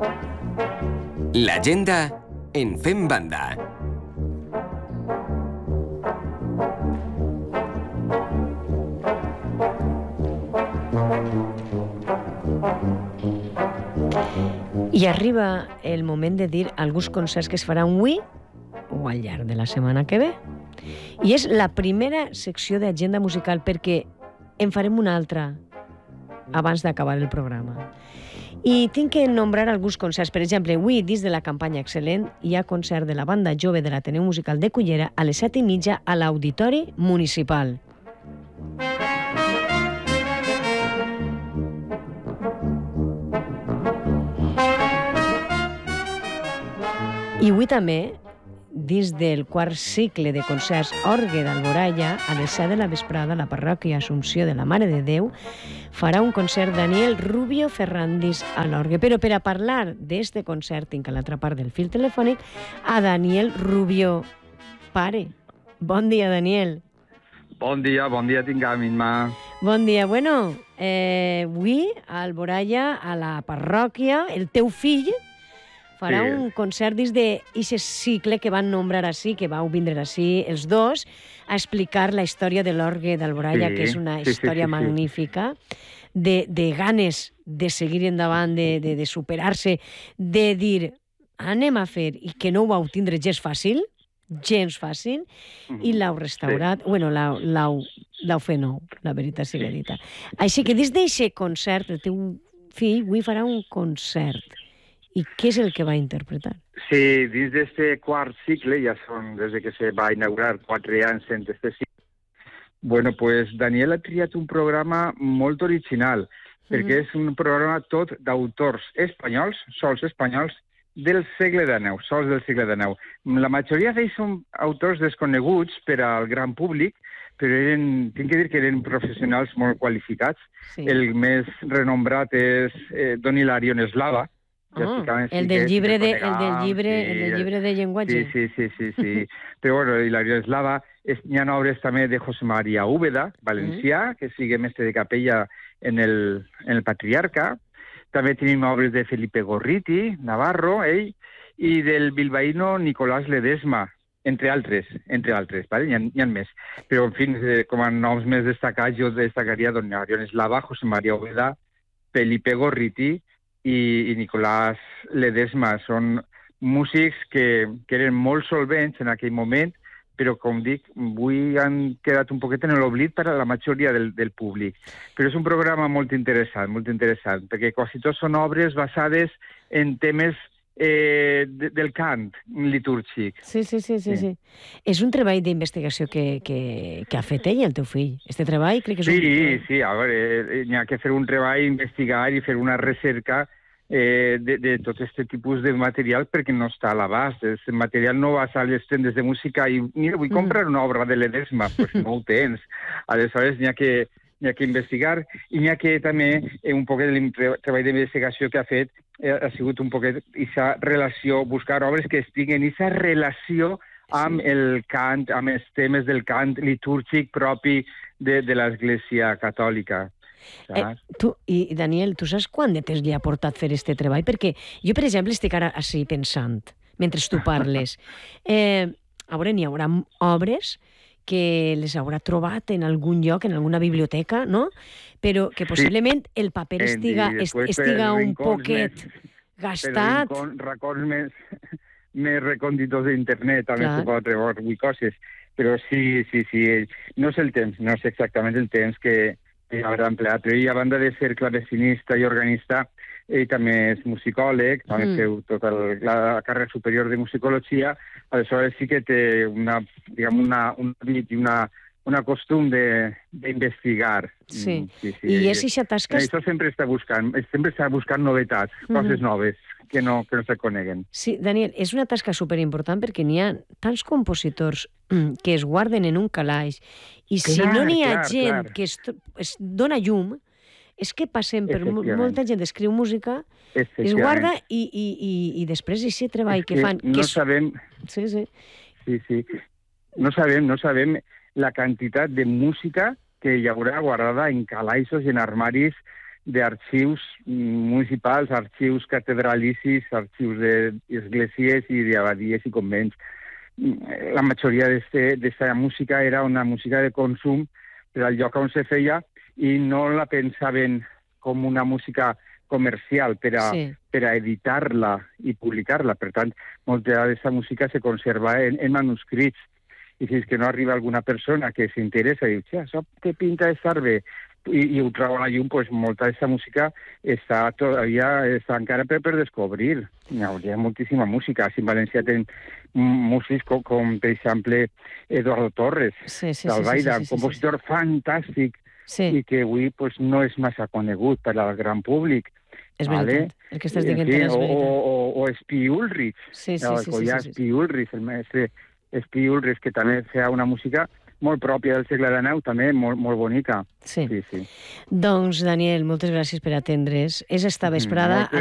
L'agenda en Fem Banda. I arriba el moment de dir alguns concerts que es faran avui o al llarg de la setmana que ve. I és la primera secció d'agenda musical perquè en farem una altra abans d'acabar el programa. I tinc que nombrar alguns concerts. Per exemple, avui, dins de la campanya Excel·lent, hi ha concert de la banda jove de l'Ateneu Musical de Cullera a les 7:30 a l'Auditori Municipal. I avui també, dins del quart cicle de concerts Orgue d'Alboraya, a les 7 de la vesprada, la parròquia Assumpció de la Mare de Déu farà un concert Daniel Rubio Ferrandis a l'orgue. Però per a parlar d'este concert, tinc a l'altra part del fil telefònic a Daniel Rubio, pare. Bon dia, Daniel. Bon dia tinc a mi mà. Bon dia. Bueno, avui a Alboraya, a la parròquia, el teu fill farà un concert dins d'aquest cicle que van nombrar així, que vau vindre així els dos, a explicar la història de l'orgue d'Alboraya, que és una història magnífica, de ganes de seguir endavant, de superar-se, de dir, anem a fer, i que no ho vau tindre gens fàcil, i l'heu restaurat, bueno, l'heu fet nou, la veritat sigui dita. Així que dins d'aquest concert, el teu fill avui farà un concert. I què és el que va interpretar? Sí, dins d'aquest quart cicle, ja són des que se va inaugurar 4 anys en este cicle, bueno, pues Daniel ha triat un programa molt original, perquè és un programa tot d'autors espanyols, sols espanyols, del segle XIX, sols del segle XIX. La majoria d'ells són autors desconeguts per al gran públic, però tinc que dir que eren professionals molt qualificats. Sí. El més renombrat és Don Hilarion Eslava, el del llibre de llenguatge. Sí. Però bueno, Hilarion Eslava, hi ha obres també de José María Úbeda, valencià, que sigue mestre de capella en el Patriarca. També tenim obres de Felipe Gorriti, Navarro, i del bilbaíno Nicolás Ledesma, entre altres, ¿vale? N'hi ha més. Però, en fi, com a noms més destacats, jo destacaria Don Hilarion Eslava, José María Úbeda, Felipe Gorriti i Nicolás Ledesma. Són músics que eren molt solvents en aquell moment, però, com dic, avui han quedat un poquet en l'oblit per a la majoria del públic. Però és un programa molt interessant, perquè quasi tot són obres basades en temes del cant litúrgic. Sí. És un treball d'investigació que ha fet ell, el teu fill. Este treball crec que és Sí, a veure, n'hi ha que fer un treball, investigar i fer una recerca de tot aquest tipus de material perquè no està a l'abast. El material no va a les tendes de música i mira, vull comprar una obra de Ledesma, doncs no ho tens. Aleshores n'hi ha que investigar i n'hi ha que també un poquet del treball d'investigació que ha fet ha sigut un poquet aquesta relació, buscar obres que estiguin aquesta relació amb el cant, amb els temes del cant litúrgic propi de l'Església Catòlica. I Daniel, tu saps quant de temps li ha portat fer este treball? Perquè jo, per exemple, estic ara així pensant, mentre tu parles. A veure, n'hi haurà obres que les haurà trobat en algun lloc, en alguna biblioteca, no? Però que possiblement el paper estiga un poquet gastat. Per racons més recònditos d'internet, també se pot trobar avui coses. Però sí, no és el temps, no és exactament el temps que haurà empleat. Però ell, a banda de ser clavecinista i organista, ell també és musicòleg, també feu tota la carrera superior de musicologia, aleshores sí que té una costum d'investigar. Sí. I és aquesta tasca... Això sempre està buscant novetats, coses noves que no se coneguen. Sí, Daniel, és una tasca superimportant perquè n'hi ha tants compositors que es guarden en un calaix i si no n'hi ha gent que es dona llum, és que passem per molta gent que escriu música, es guarda i després aquest treball que fan... No sabem... Sí. No sabem la quantitat de música que hi haurà guardada en calaixos i en armaris d'arxius municipals, arxius catedralicis, arxius d'esglésies i d'abadies i convents. La majoria d'esta música era una música de consum per al lloc on se feia i no la pensaven com una música comercial per a editar-la i publicar-la. Per tant, molta d'aquesta música se conserva en manuscrits. I si és que no arriba alguna persona que s'interessa i diu, això què pinta d'estar bé? I ho trau a la llum, pues, molta d'aquesta música està encara per descobrir. Hi ha moltíssima música. Si en València tenen músics com per exemple, Eduardo Torres, d'Albaida, un compositor fantàstic i que avui pues, no és massa conegut per al gran públic. És veritat, el que estàs dient és veritat. O Espí Ulrich, el collar Espí Ulrich, el mestre Espí Ulrich, que també feia una música molt pròpia del segle XIX, també molt bonica. Sí. Doncs, Daniel, moltes gràcies per atendre's. És esta vesprada